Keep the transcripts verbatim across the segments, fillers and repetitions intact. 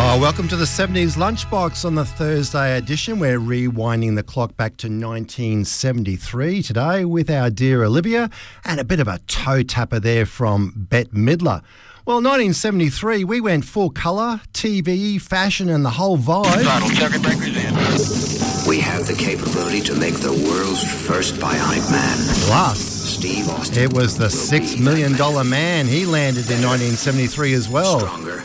Oh, welcome to the seventies Lunchbox on the Thursday edition. We're rewinding the clock back to nineteen seventy-three today with our dear Olivia, and a bit of a toe tapper there from Bette Midler. Well, nineteen seventy-three, we went full colour, T V, fashion and the whole vibe. We have the capability to make the world's first bionic man. Plus, Steve Austin. It was the six million dollars man. He landed in nineteen seventy-three as well. Stronger.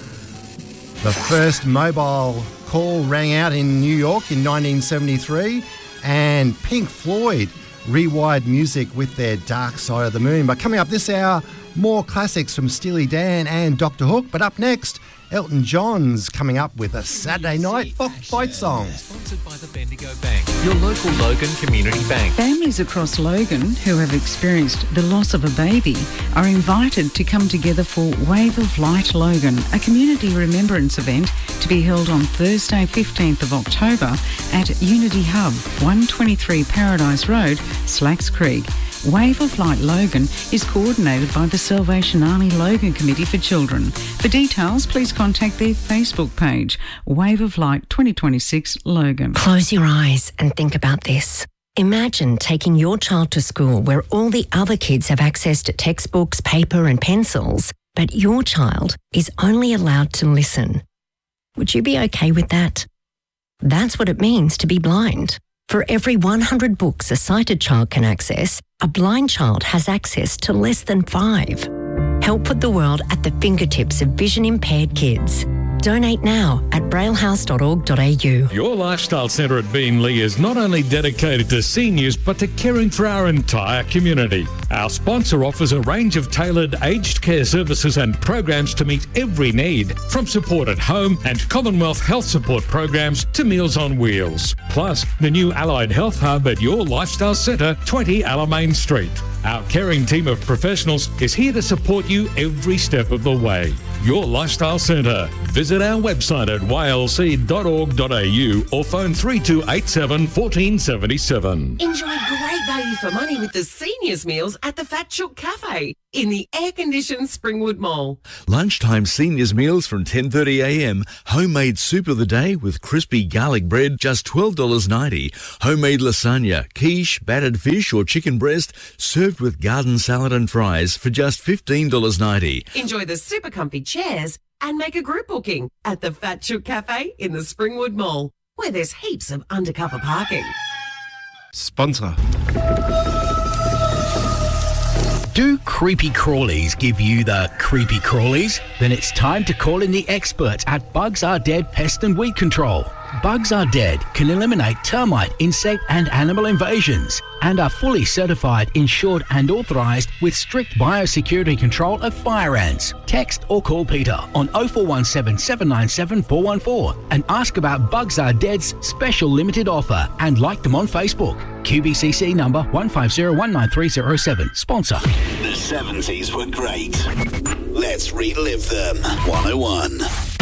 The first mobile call rang out in New York in nineteen seventy-three, and Pink Floyd rewired music with their Dark Side of the Moon. But coming up this hour, more classics from Steely Dan and Doctor Hook. But up next, Elton John's coming up with a Saturday night fight song. Sponsored by the Bendigo Bank, your local Logan Community Bank. Families across Logan who have experienced the loss of a baby are invited to come together for Wave of Light Logan, a community remembrance event to be held on Thursday, fifteenth of October at Unity Hub, one twenty-three Paradise Road, Slacks Creek. Wave of Light Logan is coordinated by the Salvation Army Logan Committee for Children. For details, please contact their Facebook page, Wave of Light twenty twenty-six Logan. Close your eyes and think about this. Imagine taking your child to school where all the other kids have access to textbooks, paper and pencils, but your child is only allowed to listen. Would you be okay with that? That's what it means to be blind. For every one hundred books a sighted child can access, a blind child has access to less than five. Help put the world at the fingertips of vision-impaired kids. Donate now at braillehouse dot org dot a u. Your Lifestyle Centre at Beenleigh is not only dedicated to seniors, but to caring for our entire community. Our sponsor offers a range of tailored aged care services and programs to meet every need, from support at home and Commonwealth health support programs to Meals on Wheels. Plus, the new Allied Health Hub at Your Lifestyle Centre, twenty Alamein Street. Our caring team of professionals is here to support you every step of the way. Your Lifestyle Centre. Visit our website at y l c dot org dot a u or phone three two eight seven, one four seven seven. Enjoy great value for money with the seniors meals at the Fat Chook Cafe in the air-conditioned Springwood Mall. Lunchtime seniors meals from ten thirty a m. Homemade soup of the day with crispy garlic bread, just twelve dollars ninety. Homemade lasagna, quiche, battered fish or chicken breast, served with garden salad and fries for just fifteen dollars ninety. Enjoy the super comfy chairs and make a group booking at the Fat Chook Cafe in the Springwood Mall, where there's heaps of undercover parking. Sponsor. Do creepy crawlies give you the creepy crawlies? Then it's time to call in the experts at Bugs Are Dead Pest and Weed Control. Bugs Are Dead can eliminate termite, insect and animal invasions and are fully certified, insured and authorised with strict biosecurity control of fire ants. Text or call Peter on oh four one seven, seven nine seven, four one four and ask about Bugs Are Dead's special limited offer and like them on Facebook. Q B C C number one five zero one nine three zero seven. Sponsor. The seventies were great. Let's relive them. one oh one.